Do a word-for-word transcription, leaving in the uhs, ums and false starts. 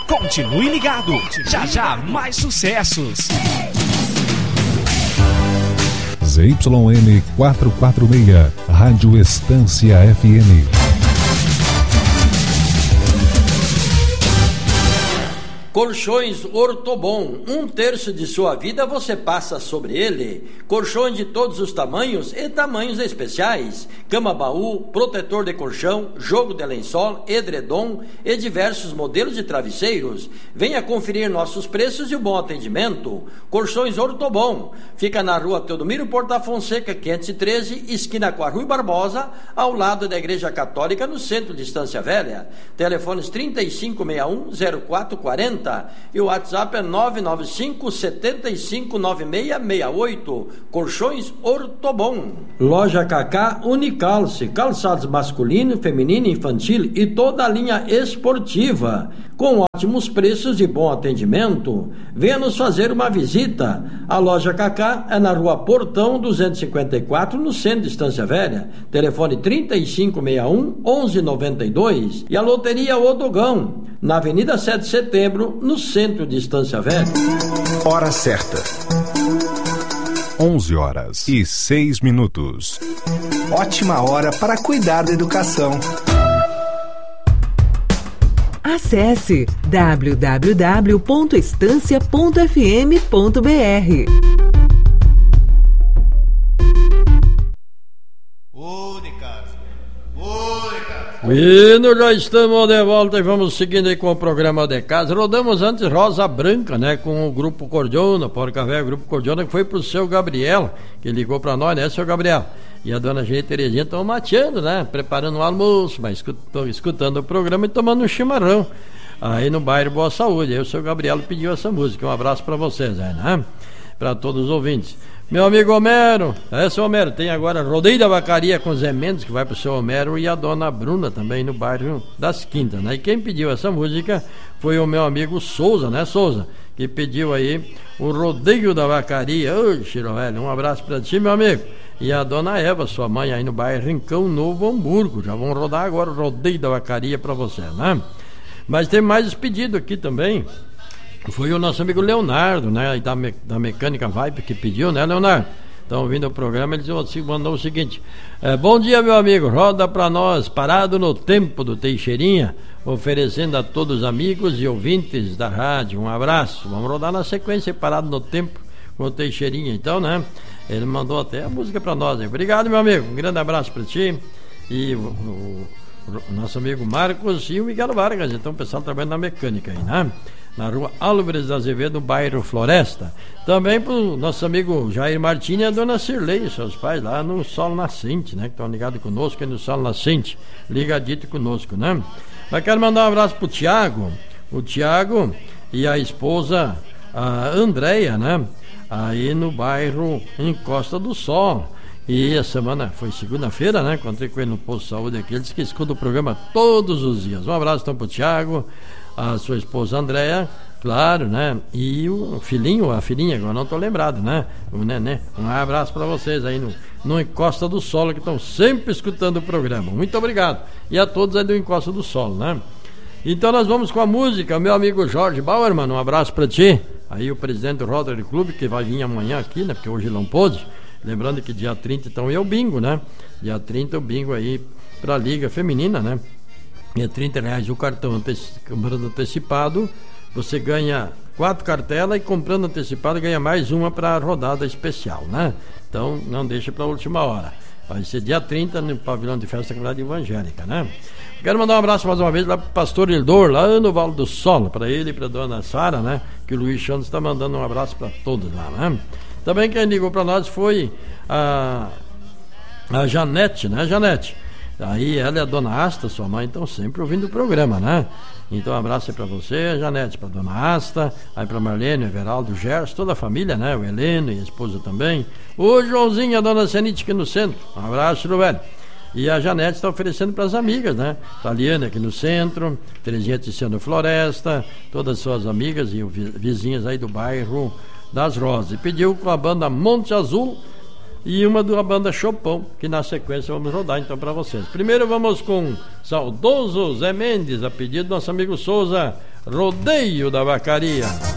Continue ligado, já já mais sucessos. Z Y N quatrocentos e quarenta e seis, Rádio Estância F M. Colchões Ortobon, um terço de sua vida você passa sobre ele. Colchões de todos os tamanhos e tamanhos especiais. Cama-baú, protetor de colchão, jogo de lençol, edredom e diversos modelos de travesseiros. Venha conferir nossos preços e o bom atendimento. Colchões Ortobon, fica na rua Teodomiro Porta Fonseca, quinhentos e treze, esquina com a Rui Barbosa, ao lado da Igreja Católica, no centro de Estância Velha. Telefones trinta e cinco sessenta e um, zero quatro quarenta e o WhatsApp é nove nove cinco, sete cinco, nove seis seis oito. Colchões Ortobon. Loja Cacá Unicalce, calçados masculino, feminino, infantil e toda a linha esportiva, com ótimos preços e bom atendimento. Venha nos fazer uma visita. A Loja Cacá é na Rua Portão duzentos e cinquenta e quatro, no centro de Estância Velha. Telefone trinta e cinco sessenta e um, onze noventa e dois. E a Loteria Odogão, na Avenida sete de Setembro, no centro de Estância Velha. Hora certa. onze horas e seis minutos. Ótima hora para cuidar da educação. Acesse w w w ponto estância ponto f m ponto b r. Bueno, já estamos de volta e vamos seguindo aí com o programa de casa. Rodamos antes Rosa Branca, né, com o Grupo Cordiona, Porca Velha, Grupo Cordiona, que foi pro seu Gabriel, que ligou pra nós, né, seu Gabriel? E a dona G. Terezinha estão mateando, né, preparando um almoço, mas escutando, escutando o programa e tomando um chimarrão aí no bairro Boa Saúde. Aí o seu Gabriel pediu essa música. Um abraço pra vocês aí, né, pra todos os ouvintes. Meu amigo Homero, é, seu Homero, tem agora Rodeio da Vacaria com Zé Mendes, que vai pro seu Homero, e a dona Bruna também no bairro das Quintas, né? E quem pediu essa música foi o meu amigo Souza, né, Souza? Que pediu aí o Rodeio da Vacaria. Ô, Chirovelho, um abraço pra ti, meu amigo. E a dona Eva, sua mãe, aí no bairro Rincão Novo Hamburgo. Já vão rodar agora o Rodeio da Vacaria pra você, né? Mas tem mais pedido aqui também. Foi o nosso amigo Leonardo, né, da, me, da Mecânica Vibe, que pediu, né, Leonardo? Estão ouvindo o programa, ele mandou o seguinte: é, bom dia, meu amigo, roda pra nós Parado no Tempo do Teixeirinha, oferecendo a todos os amigos e ouvintes da rádio um abraço. Vamos rodar na sequência Parado no Tempo com o Teixeirinha, então, né? Ele mandou até a música pra nós. Obrigado, meu amigo, um grande abraço pra ti. E o, o, o nosso amigo Marcos e o Miguel Vargas, então o pessoal trabalhando na mecânica aí, né? Na rua Álvares da Azevedo, no bairro Floresta. Também pro nosso amigo Jair Martins e a dona Cirlei, seus pais lá no Sol Nascente, né? Que estão ligados conosco aí no Sol Nascente, ligadito conosco, né? Mas quero mandar um abraço pro Tiago, o Tiago e a esposa, a Andréia, né? Aí no bairro em Costa do Sol. E a semana foi segunda-feira, né? Encontrei com ele no posto de saúde aqui. Ele disse que escuta o programa todos os dias. Um abraço então pro Tiago, a sua esposa Andréia, claro, né? E o filhinho, a filhinha, agora não tô lembrado, né? O neném. Um abraço para vocês aí no, no Encosta do Sol, que estão sempre escutando o programa. Muito obrigado. E a todos aí do Encosta do Sol, né? Então nós vamos com a música, meu amigo Jorge Bauerman, um abraço para ti. Aí o presidente do Rotary Club, que vai vir amanhã aqui, né? Porque hoje ele não pôde. Lembrando que dia trinta então é o bingo, né? Dia trinta o bingo aí pra Liga Feminina, né? É trinta reais o cartão anteci- comprando antecipado. Você ganha quatro cartelas e comprando antecipado ganha mais uma para a rodada especial, né? Então não deixa para a última hora. Vai ser dia trinta no pavilhão de festa da comunidade evangélica, né? Quero mandar um abraço mais uma vez lá pro pastor Hildor, lá no Vale do Sol, para ele e para dona Sara, né? Que o Luiz Santos está mandando um abraço para todos lá, né? Também quem ligou para nós foi a, a Janete, né, Janete? Aí ela e a dona Asta, sua mãe, estão sempre ouvindo o programa, né? Então um abraço aí pra você, Janete, pra dona Asta, aí pra Marlene, Everaldo, Gerson, toda a família, né? O Heleno e a esposa também. O Joãozinho e a dona Zenite aqui no centro. Um abraço, velho. E a Janete está oferecendo para as amigas, né? Taliana aqui no centro, Terezinha Tiziano Floresta, todas as suas amigas e vizinhas aí do bairro das Rosas. E pediu com a banda Monte Azul e uma da banda Chopão, que na sequência vamos rodar então para vocês. Primeiro vamos com saudoso Zé Mendes, a pedido do nosso amigo Souza, Rodeio da Vacaria.